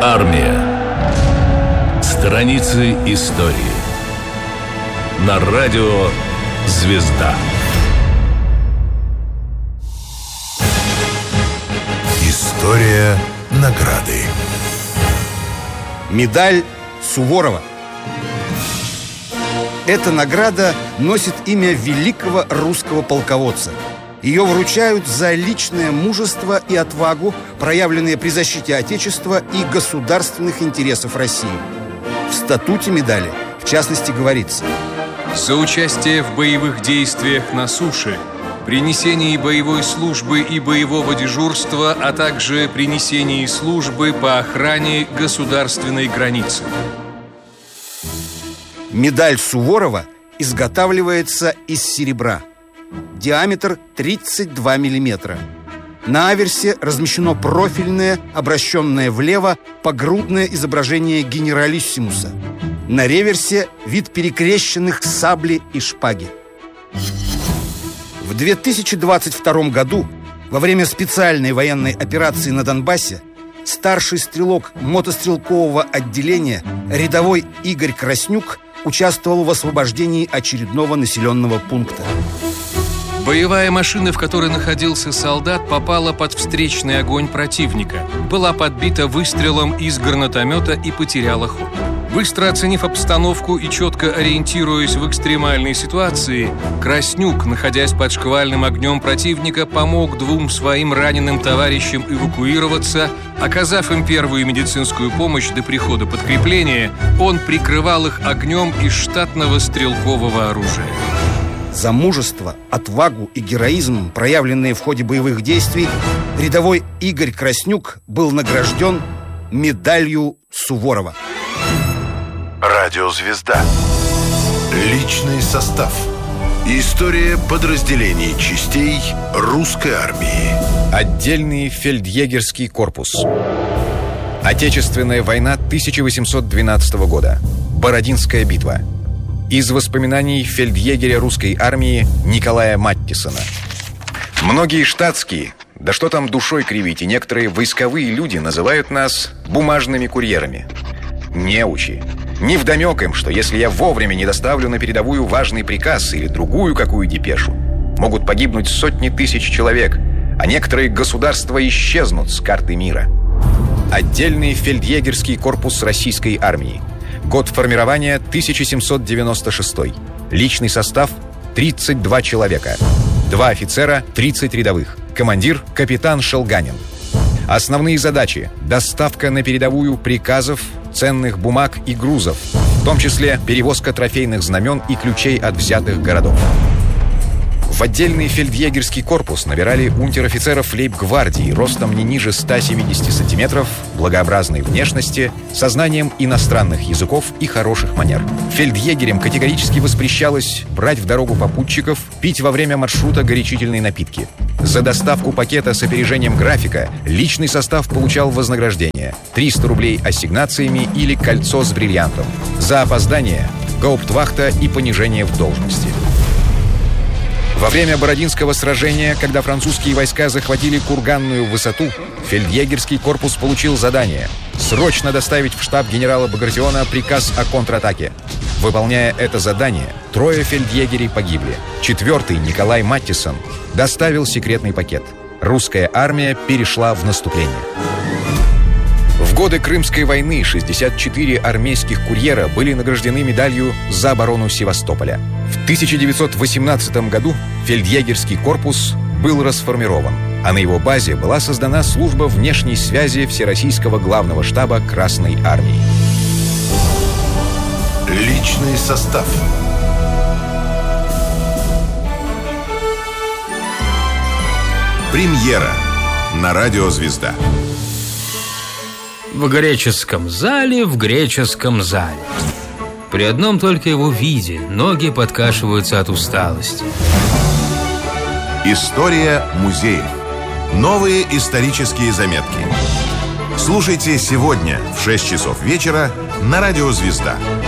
Армия. Страницы истории. На радио «Звезда». История награды. Медаль Суворова. Эта награда носит имя великого русского полководца. Ее вручают за личное мужество и отвагу, проявленные при защите Отечества и государственных интересов России. В статуте медали, в частности, говорится: за участие в боевых действиях на суше, при несении боевой службы и боевого дежурства, а также при несении службы по охране государственной границы. Медаль Суворова изготавливается из серебра. Диаметр 32 миллиметра. На аверсе размещено профильное, обращенное влево, погрудное изображение генералиссимуса. На реверсе вид перекрещенных сабли и шпаги. В 2022 году, во время специальной военной операции на Донбассе, старший стрелок мотострелкового отделения рядовой Игорь Краснюк участвовал в освобождении очередного населенного пункта. Боевая машина, в которой находился солдат, попала под встречный огонь противника, была подбита выстрелом из гранатомета и потеряла ход. Быстро оценив обстановку и четко ориентируясь в экстремальной ситуации, Краснюк, находясь под шквальным огнем противника, помог двум своим раненым товарищам эвакуироваться. Оказав им первую медицинскую помощь до прихода подкрепления, он прикрывал их огнем из штатного стрелкового оружия. За мужество, отвагу и героизм, проявленные в ходе боевых действий, рядовой Игорь Краснюк был награжден медалью Суворова. Радио «Звезда». Личный состав. История подразделений частей русской армии. Отдельный фельдъегерский корпус. Отечественная война 1812 года. Бородинская битва. Из воспоминаний фельдъегеря русской армии Николая Маттисона. Многие штатские, да что там душой кривить, и некоторые войсковые люди называют нас бумажными курьерами. Неучи. Невдомек им, что если я вовремя не доставлю на передовую важный приказ или другую какую депешу, могут погибнуть сотни тысяч человек, а некоторые государства исчезнут с карты мира. Отдельный фельдъегерский корпус российской армии. Год формирования 1796. Личный состав 32 человека. 2 офицера, 30 рядовых. Командир — капитан Шелганин. Основные задачи: доставка на передовую приказов, ценных бумаг и грузов, в том числе перевозка трофейных знамен и ключей от взятых городов. В отдельный фельдъегерский корпус набирали унтер-офицеров лейб-гвардии ростом не ниже 170 сантиметров, благообразной внешности, со знанием иностранных языков и хороших манер. Фельдъегерям категорически воспрещалось брать в дорогу попутчиков, пить во время маршрута горячительные напитки. За доставку пакета с опережением графика личный состав получал вознаграждение — 300 рублей ассигнациями или кольцо с бриллиантом. За опоздание — гауптвахта и понижение в должности. Во время Бородинского сражения, когда французские войска захватили Курганную высоту, фельдъегерский корпус получил задание срочно доставить в штаб генерала Багратиона приказ о контратаке. Выполняя это задание, 3 фельдъегерей погибли. 4-й, Николай Маттисон, доставил секретный пакет. Русская армия перешла в наступление. В годы Крымской войны 64 армейских курьера были награждены медалью за оборону Севастополя. В 1918 году фельдъегерский корпус был расформирован, а на его базе была создана служба внешней связи Всероссийского главного штаба Красной армии. Личный состав. Премьера на радио «Звезда». В греческом зале, в греческом зале. При одном только его виде ноги подкашиваются от усталости. История музеев. Новые исторические заметки. Слушайте сегодня в 6 часов вечера на радио «Звезда».